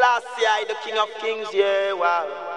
Selassie, I, the King of Kings, yeah, wow.